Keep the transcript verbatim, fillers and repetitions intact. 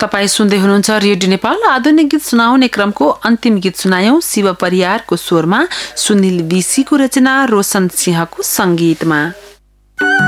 तपाईँ सुन्दै हुनुहुन्छ रेडियो नेपाल। आधुनिक गीत सुनाउने क्रमको अन्तिम गीत सुनायौं शिव परियारको स्वरमा, सुनिल विशीको रचना, रोशन सिंहको संगीतमा।